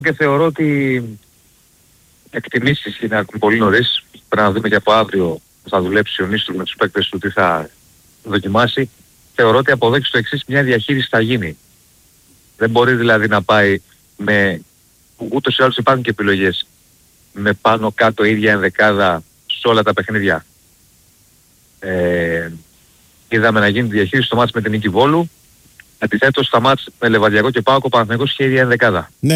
Και θεωρώ ότι εκτιμήσεις είναι ακόμη πολύ νωρίς. Πρέπει να δούμε και από αύριο θα δουλέψει ο Νίστρου με τους παίκτες του τι θα δοκιμάσει. Θεωρώ ότι από εδώ και στο εξής μια διαχείριση θα γίνει. Δεν μπορεί δηλαδή να πάει με... Ούτως ή άλλως υπάρχουν και επιλογές με πάνω κάτω ίδια ενδεκάδα σε όλα τα παιχνίδια. Είδαμε να γίνει τη διαχείριση στο μάτς με την Νίκη Βόλου. Αντιθέτως στα μάτς με Λεβαδιακό και Πάοκο, ο Παναθηναϊκός είχε ίδια ενδεκάδα. Ναι.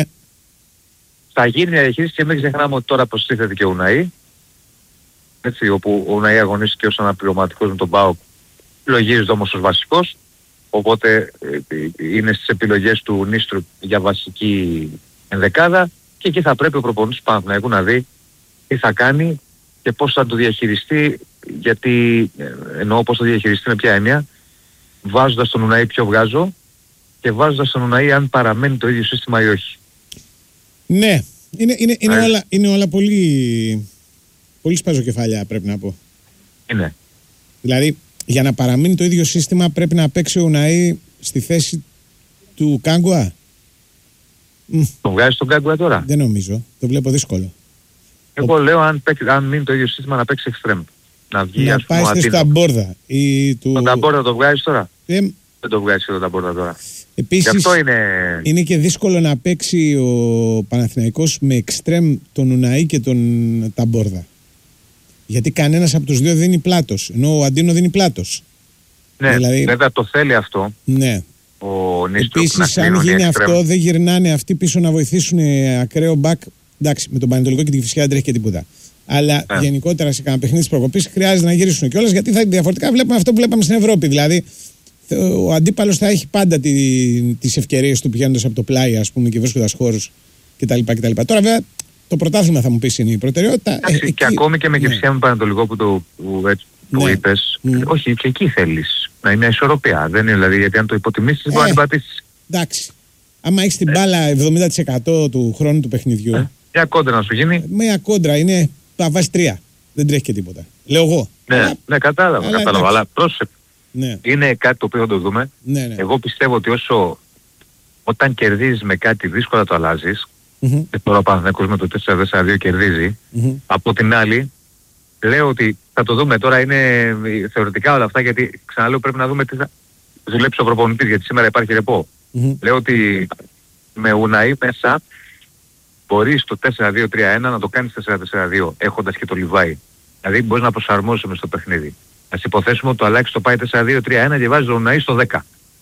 Θα γίνει μια διαχείριση και μην ξεχνάμε ότι τώρα προστίθεται και ο Ουναΐ. Έτσι, όπου ο Ουναΐ αγωνίστηκε ως αναπληρωματικός με τον ΠΑΟΚ, λογίζεται όμως ως βασικός. Οπότε είναι στις επιλογές του Νίστρου για βασική ενδεκάδα και εκεί θα πρέπει ο προπονητής του Παναθηναϊκού να δει τι θα κάνει και πώς θα το διαχειριστεί, γιατί εννοώ πώς θα διαχειριστεί με ποια έννοια, βάζοντας τον Ουναΐ ποιο βγάζω και βάζοντας τον Ουναΐ αν παραμένει το ίδιο σύστημα ή όχι. Ναι, είναι όλα πολύ σπαζοκεφάλια, πρέπει να πω. Είναι. Δηλαδή, για να παραμείνει το ίδιο σύστημα πρέπει να παίξει ο Ουναΐ στη θέση του Κάγκουα. Τον βγάζει τον Κάγκουα τώρα? Δεν νομίζω, το βλέπω δύσκολο. Εγώ λέω αν μείνει το ίδιο σύστημα να παίξει εξτρέμ. Να βγει, να πάει στη Ταμπόρδα. Τον Ταμπόρδα το βγάζει τώρα? Δεν το βγάζει τον Ταμπόρδα τώρα. Επίσης, αυτό είναι και δύσκολο να παίξει ο Παναθηναϊκός με εξτρέμ τον Ουναΐ και τον Ταμπόρδα. Γιατί κανένας από τους δύο δεν είναι πλάτος, ενώ ο Αντίνο δεν είναι πλάτος. Ναι, δηλαδή, βέβαια το θέλει αυτό. Ναι. Επίσης, αν γίνει αυτό, δεν γυρνάνε αυτοί πίσω να βοηθήσουν ακραίο μπακ. Εντάξει, με τον Πανετολικό και τη Κηφισιά δεν τρέχει και τίποτα. Αλλά γενικότερα σε κανένα παιχνίδι της προκοπής χρειάζεται να γυρίσουν κιόλας, γιατί διαφορετικά βλέπουμε αυτό που βλέπαμε στην Ευρώπη. Δηλαδή, ο αντίπαλος θα έχει πάντα τις ευκαιρίες του πηγαίνοντας από το πλάι, ας πούμε, και βρίσκοντας χώρους κτλ. Τώρα, βέβαια, το πρωτάθλημα θα μου πεις είναι η προτεραιότητα. Και ακόμη και με Κηφισιά με Πανετολικό που το είπες, όχι, και εκεί θέλεις να είναι ισορροπία. Δεν είναι δηλαδή, γιατί αν το υποτιμήσεις μπορεί να την πατήσεις. Εντάξει. Άμα έχεις την μπάλα 70% του χρόνου του παιχνιδιού. Μια κόντρα να σου γίνει. Μια κόντρα είναι να βάζει 3. Δεν τρέχει και τίποτα. Λέω εγώ. Ναι, κατάλαβα. Αλλά πρόσεχε. Ναι. Είναι κάτι το οποίο θα το δούμε. Ναι. Εγώ πιστεύω ότι όταν κερδίζεις με κάτι δύσκολα το αλλάζεις. Και τώρα ο Παναθηναϊκός με το 4-4-2 κερδίζει. Από την άλλη, λέω ότι θα το δούμε τώρα, είναι θεωρητικά όλα αυτά, γιατί ξαναλέω πρέπει να δούμε τι θα δουλέψει ο προπονητής, γιατί σήμερα υπάρχει ρεπό. Λέω ότι με Ουναΐ μέσα μπορείς το 4-2-3-1 να το κάνεις 4-4-2 έχοντας και το Λιβάι. Δηλαδή μπορείς να προσαρμόσεις μες στο παιχνίδι. Ας υποθέσουμε ότι το αλλάξεις, το πάει 4-2-3-1 και βάζεις το Ουναΐ στο 10.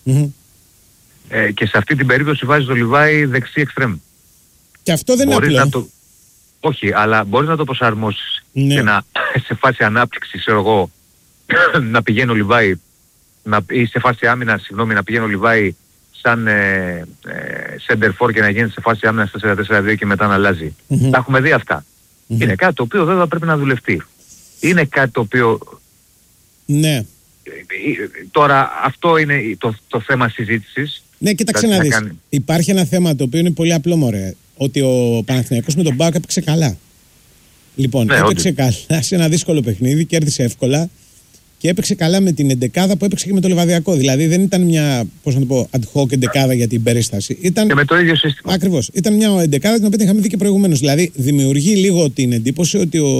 Και σε αυτή την περίπτωση βάζεις το Λιβάι δεξί εξτρέμ. Και αυτό δεν είναι απλό. Όχι, αλλά μπορείς να το προσαρμόσεις και να σε φάση ανάπτυξης, ξέρω εγώ, να πηγαίνει ο Λιβάι, ή σε φάση άμυνα, να πηγαίνει ο Λιβάι σαν center for και να γίνει σε φάση άμυνα 4-4-2 και μετά να αλλάζει. Τα έχουμε δει αυτά. Είναι κάτι το οποίο βέβαια πρέπει να δουλευτεί. Είναι κάτι το οποίο... Ναι. Τώρα αυτό είναι το θέμα συζήτησης. Ναι, κοίταξε να δεις. Υπάρχει ένα θέμα το οποίο είναι πολύ απλό, μωρέ. Ότι ο Παναθηναϊκός με τον ΠΑΟΚ έπαιξε καλά. Λοιπόν, έπαιξε καλά σε ένα δύσκολο παιχνίδι, κέρδισε εύκολα και έπαιξε καλά με την εντεκάδα που έπαιξε και με το Λιβαδιακό. Δηλαδή δεν ήταν μια, πώς να το πω, ad hoc εντεκάδα για την περίσταση. Ήταν... Και με το ίδιο σύστημα. Ακριβώς. Ήταν μια εντεκάδα την οποία την είχαμε δει και προηγουμένως. Δηλαδή δημιουργεί λίγο την εντύπωση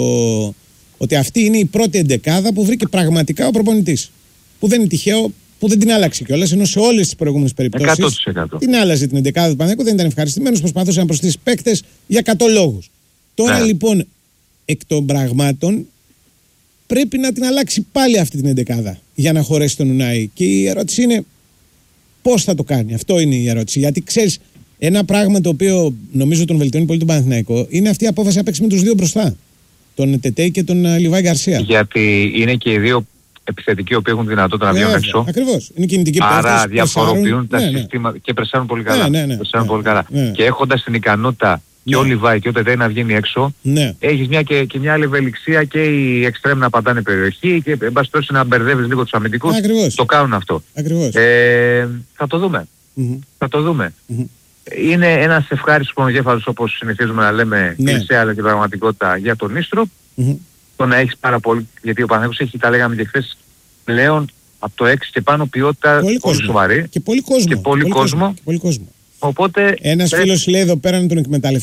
ότι αυτή είναι η πρώτη εντεκάδα που βρήκε πραγματικά ο προπονητής. Που δεν είναι τυχαίο, που δεν την άλλαξε κιόλας, ενώ σε όλες τις προηγούμενες περιπτώσεις 100%. την άλλαζε την εντεκάδα του Παναθηναϊκού, δεν ήταν ευχαριστημένος, προσπαθούσε να προσθέσει παίκτες για 100 λόγους. Τώρα λοιπόν, εκ των πραγμάτων, πρέπει να την αλλάξει πάλι αυτή την εντεκάδα για να χωρέσει τον Ουναΐ. Και η ερώτηση είναι πώς θα το κάνει. Αυτό είναι η ερώτηση. Γιατί ξέρεις, ένα πράγμα το οποίο νομίζω τον βελτιώνει πολύ τον Παναθηναϊκό είναι αυτή η απόφαση να παίξει με τους δύο μπροστά. Τον Τετέι και τον Λιβάι Γκαρσία. Γιατί είναι και οι δύο επιθετικοί που έχουν δυνατότητα να βγουν έξω. Ακριβώς. Είναι κινητικοί παίκτες. Άρα διαφοροποιούν τα συστήματα και πρεσάρουν πολύ καλά. Πολύ καλά. Και έχοντας την ικανότητα και ο Λιβάι και ο Τετέι να βγαίνει έξω, έχεις και μια άλλη ευελιξία και οι εξτρέμ να πατάνε περιοχή και εν πάση περιπτώσει να μπερδεύεις λίγο τους αμυντικούς. Το κάνουν αυτό. Θα το δούμε. Θα το δούμε. Είναι ένας ευχάριστος πονογέφαλος, όπως συνηθίζουμε να λέμε, κλισέ, αλλά και πραγματικότητα για τον Νίστρο. Το να έχεις πάρα πολύ, γιατί ο Παναθηναϊκός έχει, τα λέγαμε και χθες, πλέον από το 6 και πάνω ποιότητα πολύ σοβαρή. Και πολύ κόσμο. Οπότε... Ένας φίλος λέει εδώ πέρα να τον εκμεταλλευτεί